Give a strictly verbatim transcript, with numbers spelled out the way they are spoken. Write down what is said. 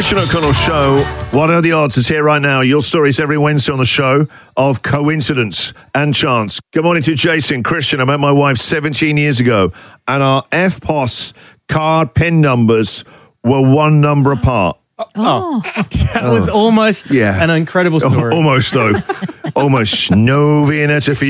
Christian O'Connell Show. What are the odds? It's here right now. Your stories every Wednesday on the show of coincidence and chance. Good morning to Jason. Christian, I met my wife seventeen years ago, and our F P O S card pin numbers were one number apart. Oh, that was almost Yeah. an incredible story. Almost, though. Almost. No Viennetta for you.